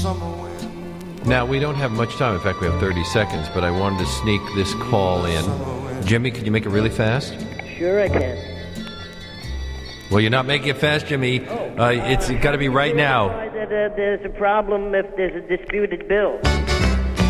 Now, we don't have much time. In fact, we have 30 seconds, but I wanted to sneak this call in. Jimmy, can you make it really fast? Sure I can. Well, you're not making it fast, Jimmy. It's got to be right now. There's a problem if there's a disputed bill.